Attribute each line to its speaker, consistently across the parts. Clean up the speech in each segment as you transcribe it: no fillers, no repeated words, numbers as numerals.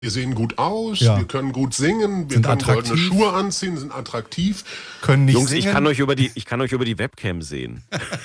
Speaker 1: Wir sehen gut aus,
Speaker 2: Ja.
Speaker 1: wir können gut singen, wir
Speaker 2: Sind
Speaker 1: können goldene
Speaker 2: attraktiv.
Speaker 1: Schuhe anziehen, sind attraktiv.
Speaker 2: Können nicht
Speaker 3: Jungs,
Speaker 2: singen.
Speaker 3: ich kann euch über die Webcam sehen.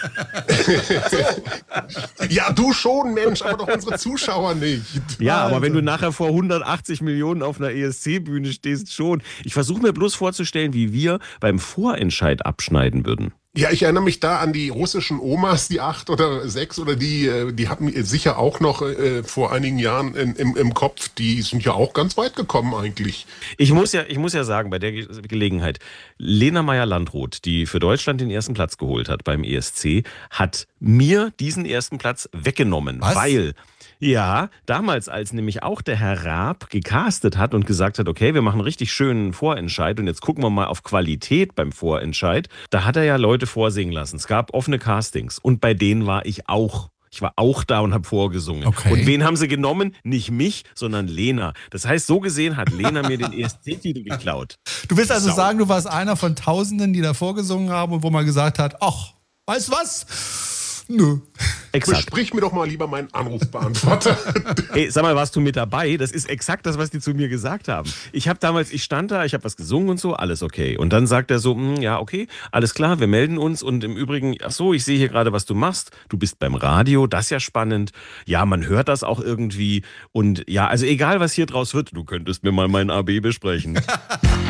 Speaker 1: Ja, du schon, Mensch, aber doch unsere Zuschauer nicht.
Speaker 3: Ja, aber wenn du
Speaker 2: Wahnsinn.
Speaker 3: nachher vor 180 Millionen auf einer ESC-Bühne stehst, schon. Ich versuche mir bloß vorzustellen, wie wir beim Vorentscheid abschneiden würden.
Speaker 1: Ja, ich erinnere mich da an die russischen Omas, die 8 oder 6 oder die hatten sicher auch noch vor einigen Jahren im Kopf, die sind ja auch ganz weit gekommen eigentlich.
Speaker 3: Ich muss ja sagen, bei der Gelegenheit, Lena Meyer-Landrut, die für Deutschland den ersten Platz geholt hat beim ESC, hat mir diesen ersten Platz weggenommen.
Speaker 2: Was?
Speaker 3: Weil, ja, damals, als nämlich auch der Herr Raab gecastet hat und gesagt hat, okay, wir machen einen richtig schönen Vorentscheid und jetzt gucken wir mal auf Qualität beim Vorentscheid, da hat er ja Leute vorsingen lassen. Es gab offene Castings und bei denen war ich auch. Ich war auch da und habe vorgesungen.
Speaker 2: Okay.
Speaker 3: Und wen haben sie genommen? Nicht mich, sondern Lena. Das heißt, so gesehen hat Lena mir den ESC-Titel geklaut.
Speaker 2: Du willst also
Speaker 1: Sau.
Speaker 2: sagen, du warst einer von Tausenden, die da vorgesungen haben und wo man gesagt hat, ach, weißt du was? Nö.
Speaker 3: Exakt.
Speaker 1: Besprich mir doch mal lieber meinen Anrufbeantworter.
Speaker 3: Ey, sag mal, warst du mit dabei? Das ist exakt das, was die zu mir gesagt haben. Ich stand da, ich habe was gesungen und so, alles okay. Und dann sagt er so, ja, okay, alles klar, wir melden uns. Und im Übrigen, ach so, ich sehe hier gerade, was du machst. Du bist beim Radio, das ist ja spannend. Ja, man hört das auch irgendwie. Und ja, also egal, was hier draus wird, du könntest mir mal mein AB besprechen.